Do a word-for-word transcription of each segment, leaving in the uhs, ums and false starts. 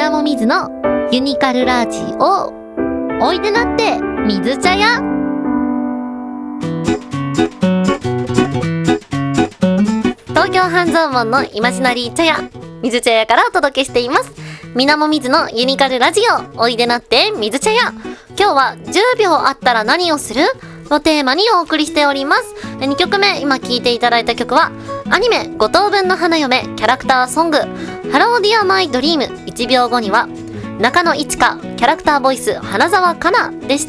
みなもみずのユニカルラジオ。おいでなって水茶屋。東京半蔵門のイマジナリー茶屋、水茶屋からお届けしています。みなもみずのユニカルラジオ、おいでなって水茶屋。今日はじゅうびょうあったら何をするのテーマにお送りしております。にきょくめ、今聴いていただいた曲はアニメご等分の花嫁キャラクターソングハローディアマイドリーム。いちびょうごには中野いちかキャラクターボイス花澤香菜でした。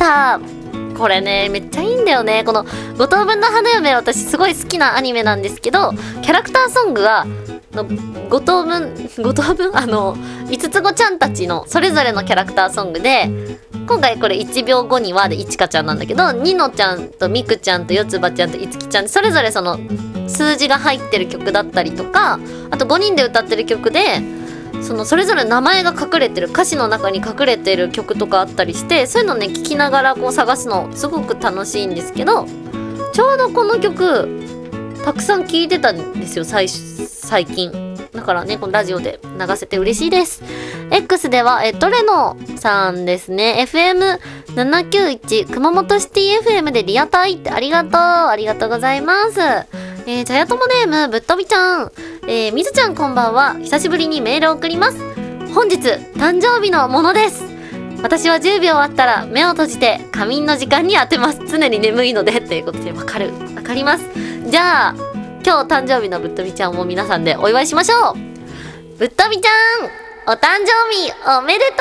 これね、めっちゃいいんだよね。このご等分の花嫁、私すごい好きなアニメなんですけど、キャラクターソングがのご等分ご等分あのいつつ子ちゃんたちのそれぞれのキャラクターソングで、今回これいちびょうごにはでいちかちゃんなんだけど、にのちゃんとみくちゃんとよつばちゃんといつきちゃん、それぞれその数字が入ってる曲だったりとか、あとごにんで歌ってる曲でそのそれぞれ名前が隠れてる、歌詞の中に隠れてる曲とかあったりして、そういうのね聞きながらこう探すのすごく楽しいんですけど、ちょうどこの曲たくさん聴いてたんですよ、最最近だからね、このラジオで流せて嬉しいです。 X ではえトレノさんですね、 エフエムななきゅういち 熊本シティ エフエム でリアタイってありがとうありがとうございます。えー、茶屋友ネームぶっとびちゃん、えー、みずちゃんこんばんは。久しぶりにメールを送ります。本日誕生日のものです。私はじゅうびょうあったら目を閉じて仮眠の時間に当てます。常に眠いのでということで、わかるわかります。じゃあ今日誕生日のぶっとびちゃんを皆さんでお祝いしましょう。ぶっとびちゃんお誕生日おめでと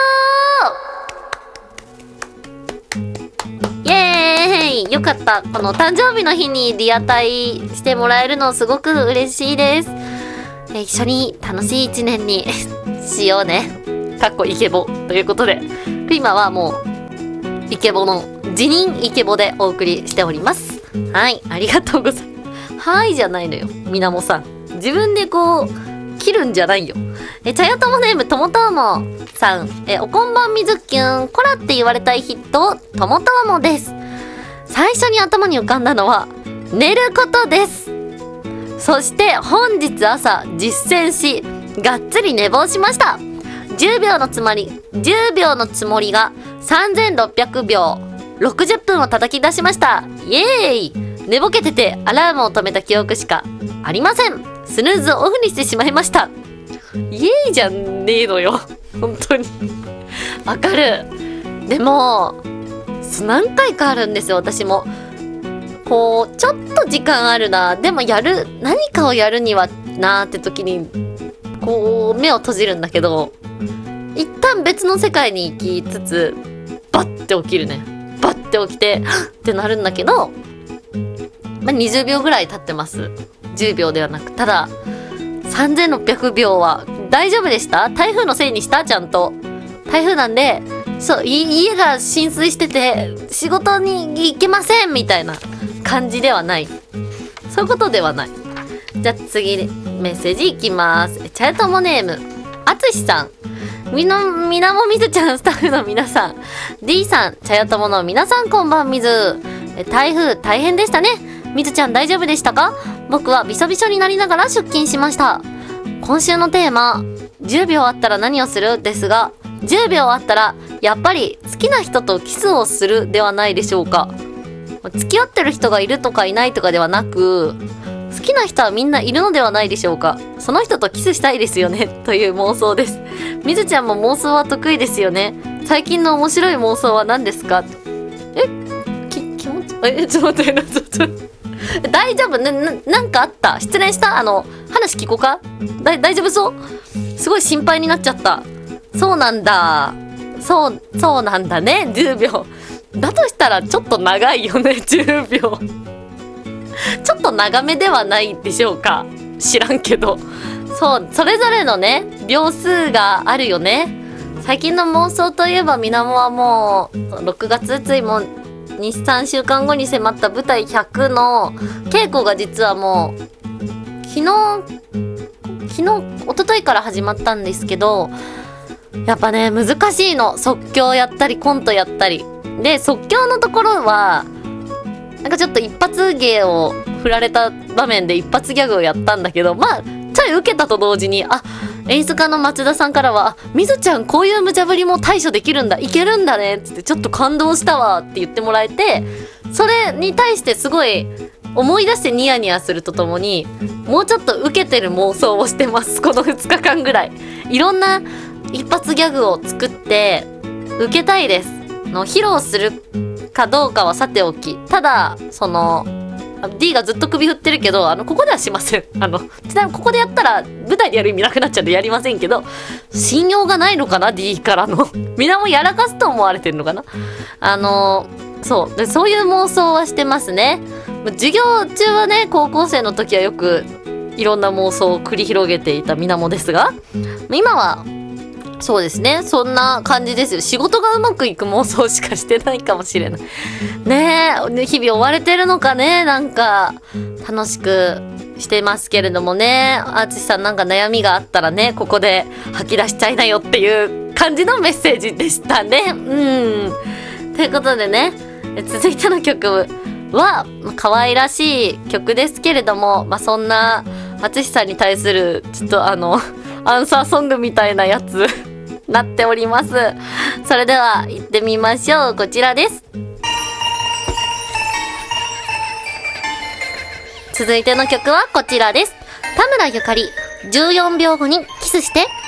う。イエーイ、よかった。この誕生日の日にリアタイしてもらえるのすごく嬉しいです。え一緒に楽しい一年にしようね。かっこイケボということで、今はもうイケボの辞任イケボでお送りしております。はい、ありがとうございます。はいじゃないのよ、みなもさん。自分でこう切るんじゃないよ。え茶屋ともネームともともさん、えおこんばんみずきゅん、コラって言われたいヒットともともです。最初に頭に浮かんだのは寝ることです。そして本日朝実践しがっつり寝坊しました。じゅうびょうのつまりじゅうびょうのつもりがさんぜんろっぴゃくびょう、ろくじゅっぷんを叩き出しました。イエーイ。寝ぼけててアラームを止めた記憶しかありません。スヌーズをオフにしてしまいました。イエーイじゃねえのよ本当にわかる。でも何回かあるんですよ、私も。こうちょっと時間あるな、でもやる何かをやるにはなーって時にこう目を閉じるんだけど、一旦別の世界に行きつつバッて起きるね。バッて起きてってなるんだけど、まあ、にじゅうびょうぐらい経ってます。じゅうびょうではなく。たださんぜんろっぴゃくびょうは大丈夫でした？台風のせいにした？ちゃんと台風なんで、そう家が浸水してて仕事に行けませんみたいな感じではない。そういうことではない。じゃあ次メッセージいきます。茶屋ともネームあつしさん、みのみなもみずちゃん、スタッフの皆さん、 D さん、茶屋ともの皆さんこんばんみず。台風大変でしたね。みずちゃん大丈夫でしたか？僕はびしょびしょになりながら出勤しました。今週のテーマじゅうびょうあったら何をするですが、じゅうびょうあったらやっぱり好きな人とキスをするではないでしょうか。付き合ってる人がいるとかいないとかではなく、好きな人はみんないるのではないでしょうか。その人とキスしたいですよねという妄想です。みずちゃんも妄想は得意ですよね。最近の面白い妄想は何ですか？えき気持ちえちょっと待ってちょっと待って大丈夫ね、な、なんかあった？失恋した？あの話聞こうか？だ大丈夫そう？すごい心配になっちゃった。そうなんだ、そうそうなんだね。じゅうびょうだとしたらちょっと長いよね。じゅうびょうちょっと長めではないでしょうか。知らんけど、そうそれぞれのね秒数があるよね。最近の妄想といえば、みなもはもうろくがつついもに、さんしゅうかんごに迫った舞台ひゃくの稽古が実はもう昨日昨日一昨日から始まったんですけど、やっぱね難しいの。即興やったりコントやったりで、即興のところはなんかちょっと一発芸を振られた場面で一発ギャグをやったんだけど、まあちょい受けたと同時に、あ演出家の松田さんからは、みずちゃんこういう無茶ぶりも対処できるんだ、いけるんだねっつって、ちょっと感動したわって言ってもらえて、それに対してすごい思い出してニヤニヤするとともに、もうちょっと受けてる妄想をしてます。このふつかかんぐらいいろんな一発ギャグを作って受けたいです。の披露するかどうかはさておき、ただそのD がずっと首振ってるけど、あのここではしません。あのちなみにここでやったら舞台でやる意味なくなっちゃうんでやりませんけど、信用がないのかな D からのみんなもやらかすと思われてるのかな。あのそうで、そういう妄想はしてますね。授業中はね、高校生の時はよくいろんな妄想を繰り広げていた水面ですが、今はそうですね、そんな感じですよ。仕事がうまくいく妄想しかしてないかもしれないねえ。日々追われてるのかね、なんか楽しくしてますけれどもね。あつしさん、なんか悩みがあったらね、ここで吐き出しちゃいなよっていう感じのメッセージでしたね。うんということでね、続いての曲は可愛らしい曲ですけれども、まあ、そんなあつしさんに対するちょっとあのアンサーソングみたいなやつなっております。それでは行ってみましょう。こちらです。続いての曲はこちらです。田村ゆかり、じゅうよんびょうごにキスして。